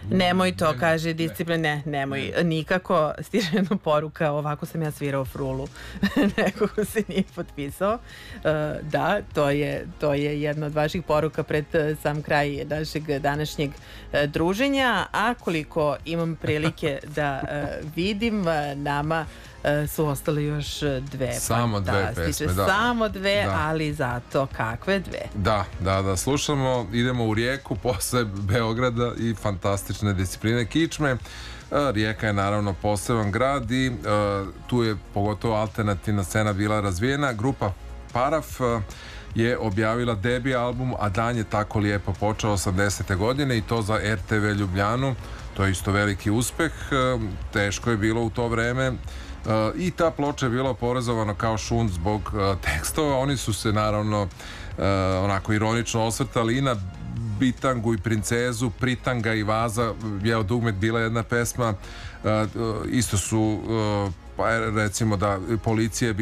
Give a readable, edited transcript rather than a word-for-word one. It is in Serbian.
Nemoj to, kaže disciplin, nemoj, nikako. Stiže jedna poruka, ovako sam ja svirao frulu. Neko ko se nije potpisao. Da, to je jedna od vaših poruka pred sam kraj našeg današnjeg druženja. A koliko imam prilike da vidim, nama su ostale još dve. Samo dve pesme, da. Samo dve, ali zato kakve dve. Da, slušamo, idemo u Rijeku posle Beograda i fantastične discipline kičme. Rijeka je naravno poseban grad i tu je pogotovo alternativna scena bila razvijena. Grupa Paraf je objavila debi album A dan je tako lijepo počeo 80. godine i to za RTV Ljubljanu. To je isto veliki uspeh, teško je bilo u to vreme i ta ploča je bila oporezovana kao šund zbog tekstova. Oni su se naravno onako ironično osvrtali i na Bitangu i princezu, Pritanga i Vaza, Bijelo dugme bila jedna pesma, isto su recimo da policija